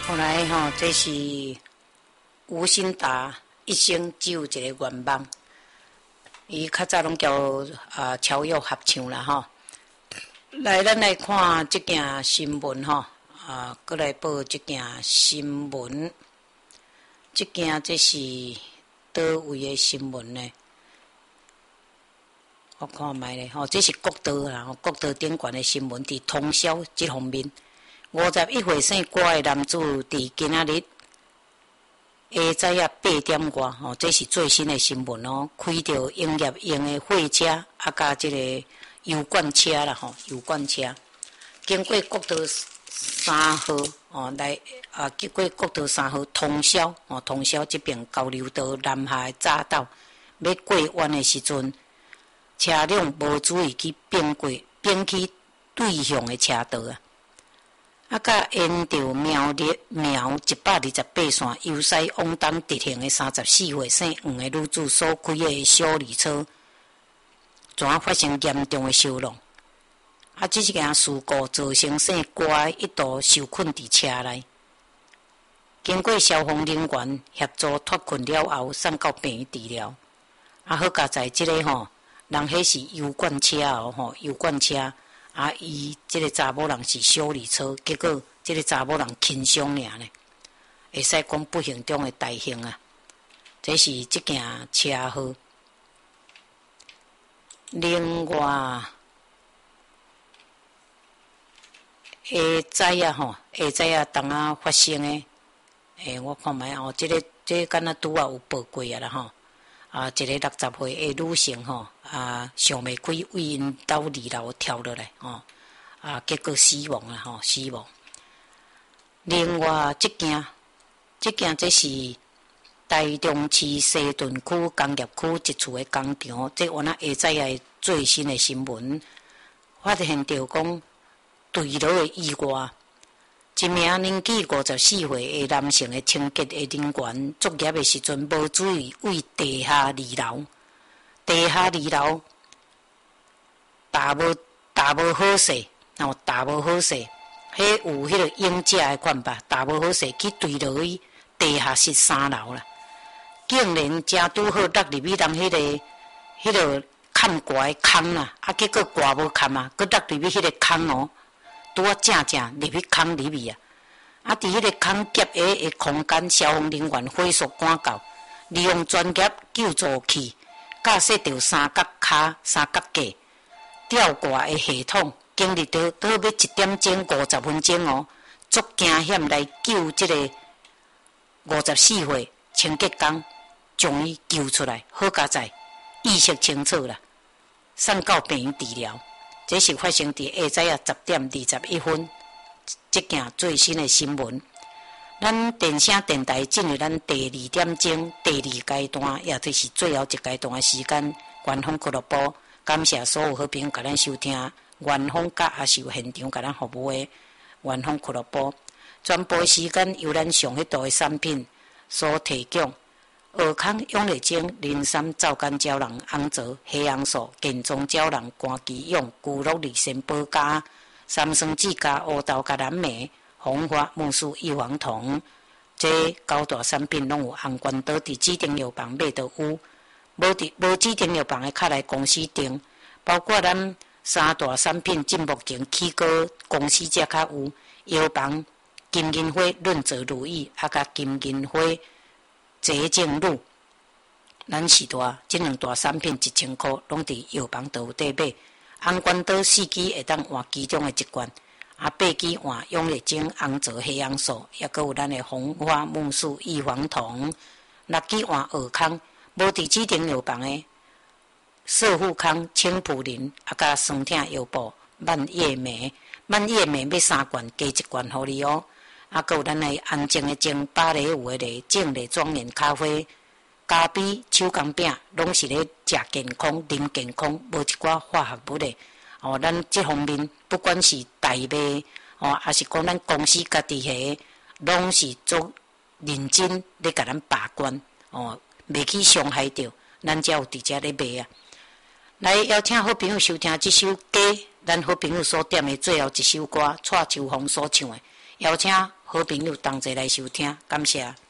后来这是吴兴达一生只有一个愿望，伊较早拢叫超越合唱啦来，咱来看这件新闻过来报这件新闻。这件这是倒位的新闻呢？我看卖咧这是国道啦，国道顶悬的新闻，伫通宵这方面。51岁姓郭的男子，伫今仔日下早8点外这是最新的新闻开着营业用的货车甲这个油罐车啦油罐车经过国道3号来经过国道3号通宵通宵这边交流道南下的匝道要过弯的时阵，车辆无注意去并去对向的车道甲沿着苗128线由西往东直行的34岁姓黄的女子所开的小货车，怎发生严重的烧弄？这一件事故造成姓郭的一度受困伫车内，经过消防人员协助脱困了后，送到病院治疗。好佳在这个人迄是油罐车油罐车。伊这个查某人是小货车，结果这个查某人轻伤尔呢，会使讲不幸中的大幸这是这件车祸。另外，下早当发生的，我看卖这敢若拄有报过啦一个60岁的女性想袂开，为因兜2楼跳落来结果死亡了死亡。另外这件这是台中市西屯区工业区一处的工厂，这我下早的最新的新闻，发现到讲坠楼的意外。一名年纪54岁的男性的清洁的人员作业的时阵无注意为地下2楼打无好势打无好势，迄有迄个鹰架的款吧，打无好势去坠落去地下室3楼啦，竟然正拄好落入去人迄个坎挂的坑啦，结果挂无坎佫落入去迄个坑拄正入去坑里面伫迄个坑夹下的空间，消防人员火速赶到，利用专业救助器架设着三角架吊挂的系统，经历到要1点钟50分钟足惊险来救这个54岁清洁工，将伊救出来，好佳在意识清楚啦，送到病院治疗。这是发生伫下早10点21分，这件最新的新闻。咱电声电台进入咱第2点钟第2阶段，也就是最后一阶段的时间。元丰俱乐部感谢所有好朋友甲咱收听，元丰甲也是有现场甲咱服务的元丰俱乐部。全部的时间由咱上迄度的产品所提供。尔康永丽精、磷酸皂苷胶囊、红枣、黑红素、健壮胶囊、肝肌用、骨碌利肾保加、三酸酯加、乌豆加蓝莓、红花木素异黄酮，这9大产品拢有红关岛伫指定药房买到有，无指定药房的较来公司订，包括咱3大产品，进目前起过公司才较有，药房金银花润泽如意，甲金银花洁净露，咱4大这2大产品1000块，拢伫药房都有得买。红关岛4支会当换其中的1罐，8支换永丽精、红枣、黑红素，也佫有咱的红花木素异黄酮，6支换尔康，无伫指定药房的色富康、青普林，甲酸痛药补蔓叶莓要3罐，加1罐互你佫有咱的安静的精、芭蕾舞的丽、静丽庄严咖啡、咖啡、手工饼，拢是咧食健康、啉健康，无一寡化学物的咱这方面不管是大卖还是讲咱公司家己下，拢是做认真咧甲咱把关袂去伤害着，咱才有伫遮咧卖来邀请好朋友收听这首歌，咱好朋友所点的最后一首歌，蔡秋凤所唱的。 邀请好朋友同齐来收听，感谢。